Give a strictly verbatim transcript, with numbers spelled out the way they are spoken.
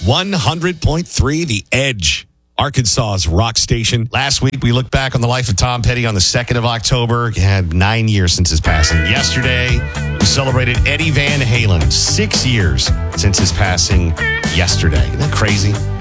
one hundred point three The Edge, Arkansas's rock station. Last week, we looked back on the life of Tom Petty on the second of October. He had nine years since his passing. Yesterday, we celebrated Eddie Van Halen. Six years since his passing yesterday. Isn't that crazy?